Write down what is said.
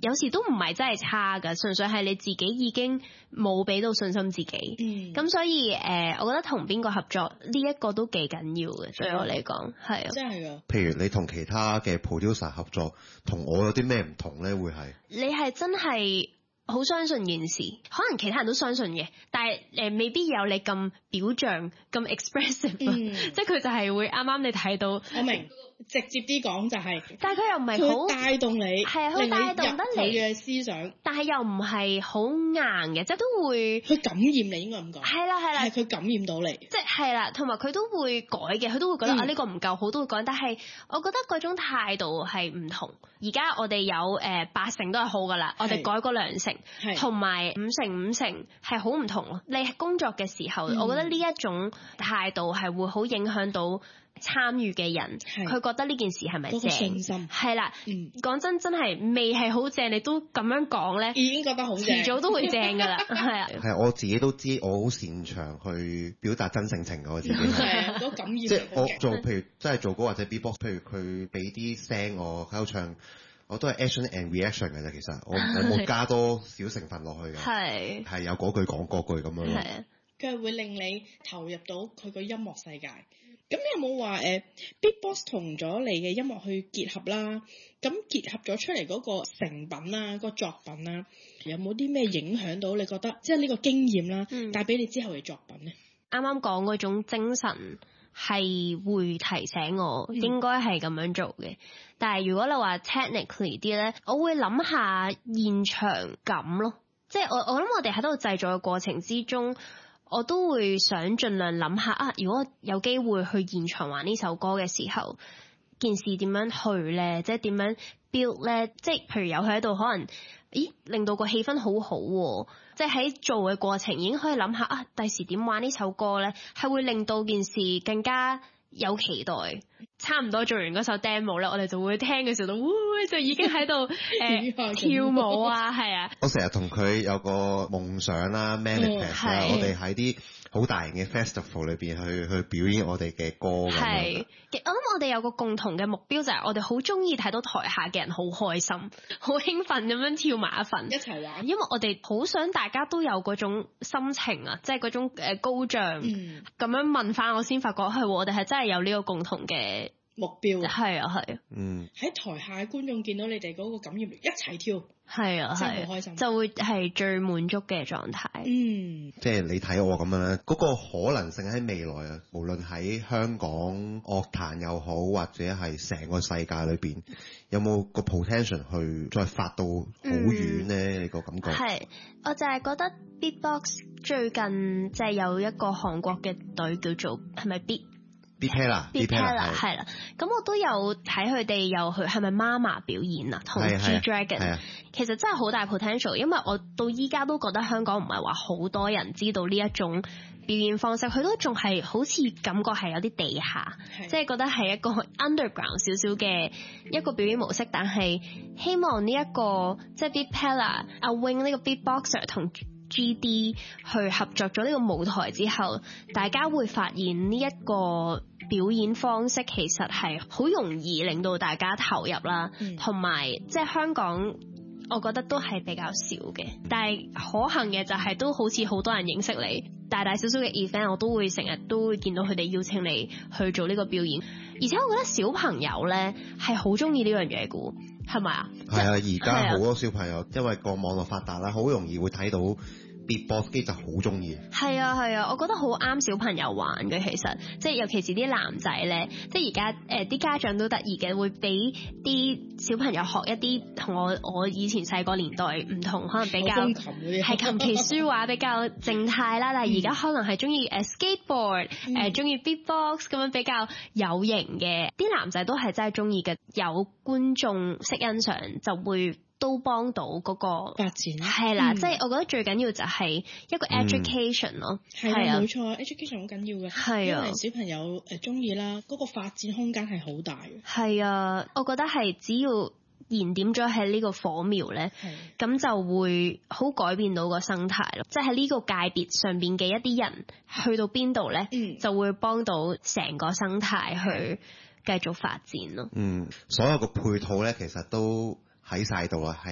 有時都唔係真係差㗎，純粹係你自己已經冇俾到信心自己。咁所以我覺得同邊個合作呢一個都幾緊要嘅，對我嚟講係啊。 真係㗎。 譬如你同其他嘅 producer 合作，同我有啲咩唔同咧？會係你係真係好相信件事，可能其他人都相信嘅，但係未必有你咁表象咁 expressive，即係佢就係會啱啱你睇到。 我明。直接啲講就係， 但係佢又唔係好帶動你， 係啊，佢帶動得你嘅思想， 但係又唔係好硬嘅，即係都會佢感染你應該咁講，係啦，係佢感染到你， 即係啦，同埋佢都會改嘅，佢都會覺得呢個唔夠好都會改，但係我覺得嗰種態度係唔同。而家我哋有80%都係好噶啦，我哋改過2成，同埋5成係好唔同咯。你工作嘅時候，我覺得呢一種態度係會好影響到參與嘅人，佢覺得呢件事係咪正？嗰個信心係啦，講真係未係好正，你都咁樣講咧，已經覺得好正，遲早都會正㗎啦，係啊。係我自己都知，我好擅長去表達真性情嘅我自己， 係都感染。即係我做譬如真係做歌或者 beatbox，譬如佢俾啲聲我喺度唱，我都係 action and reaction 嘅啫。其實我冇加多少成分落去嘅，係有嗰句講嗰句咁樣咯。 佢係會令你投入到佢個音樂世界。咁你有冇話Beatbox 同咗你嘅音樂去結合啦？咁結合咗出嚟嗰個成品啦，個作品啦，有冇啲咩影響到你覺得即係呢個經驗啦，帶俾你之後嘅作品咧？ 啱啱講嗰種精神係會提醒我應該係咁樣做嘅，但係如果你話 technically 啲咧，我會諗下現場感咯，即係我諗我哋喺度製作嘅過程之中。我都會想盡量諗下如果有機會去現場玩呢首歌嘅時候，件事點樣去咧？即係點樣 build 咧？即係譬如有佢喺度，可能令到個氣氛好好喎。即係喺做嘅過程已經可以諗下第時點玩呢首歌咧，係會令到件事更加有期待。差唔多做完嗰首 demo 咧，我哋就會聽嘅時候就已經喺度跳舞啊，係啊！ 我成日同佢有個夢想啦 manifest 啦，我哋喺啲好大型嘅 festival 裏邊去表演我哋嘅歌咁樣。係， 我諗我哋有個共同嘅目標就係我哋好中意睇到台下嘅人好開心、好興奮咁樣跳埋一份， 一齊玩。 因為我哋好想大家都有嗰種心情啊，即係嗰種高漲。咁樣問翻我先發覺係我哋係真係有呢個共同嘅目標。 係啊， 喺台下嘅觀眾見到你哋嗰個感染力一齊跳， 係啊， 真係好開心， 就會係最滿足嘅狀態。 即係你睇我咁樣咧，嗰個可能性喺未來啊，無論喺香港樂壇又好，或者係成個世界裏邊，有冇個 potential 去再發到好遠咧？你個感覺係，我就係覺得 Beatbox 最近即係有一個韓國嘅隊叫做係咪 Beatpella 係啦，咁我都有睇佢哋又去係咪 Mama 表演啊，同 G-Dragon，其實真係好大 potential， 因為我到依家都覺得香港唔係話好多人知道呢一種表演方式，佢都仲係好似感覺係有啲地下，即係覺得係一個 underground 少少嘅一個表演模式，但係希望呢一個即係 Beatpella 阿 Wing 呢個 beatboxer 同GD 去合作咗呢個舞台之後，大家會發現呢一個表演方式其實係好容易令到大家投入啦，同埋即係香港我覺得都係比較少嘅，但係可行嘅就係都好似好多人認識你，大大小小嘅 event 我都會成日都會見到佢哋邀請你去做呢個表演，而且我覺得小朋友咧係好中意呢樣嘢嘅，係咪啊？ 係啊，而家好多小朋友因為個網絡發達啦，好容易會睇到Beatbox 機就好中意。係啊，我覺得好啱小朋友玩嘅，其實即係尤其是啲男仔咧，即係而家啲家長都得意嘅，會俾啲小朋友學一啲同我以前細個年代唔同，可能比較係琴棋書畫比較靜態啦，但係而家可能係中意skateboard，中意 Beatbox 咁樣比較有型嘅，啲男仔都係真係中意嘅，有觀眾識欣賞就會都幫到嗰個發展， 係啦，即係我覺得最緊要就係一個 education 咯， 係啊，冇錯 education 好緊要嘅， 係啊， 因為小朋友中意啦，嗰個發展空間係好大嘅， 係啊，我覺得係只要燃點咗喺呢個火苗咧，咁就會好改變到個生態咯，即係喺呢個界別上邊嘅一啲人去到邊度咧，就會幫到成個生態去繼續發展咯。 所有個配套咧，其實都喺晒度啦，係